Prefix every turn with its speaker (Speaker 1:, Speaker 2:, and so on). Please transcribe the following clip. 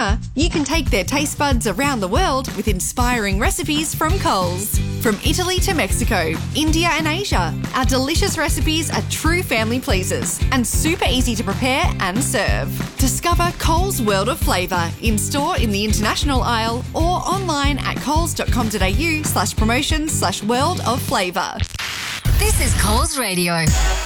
Speaker 1: summer, you can take their taste buds around the world with inspiring recipes from Coles. From Italy to Mexico, India and Asia, our delicious recipes are true family pleasers and super easy to prepare and serve. Discover Coles World of Flavour in-store in the international aisle or online at coles.com.au/promotions/world of flavour.
Speaker 2: This is Coles Radio.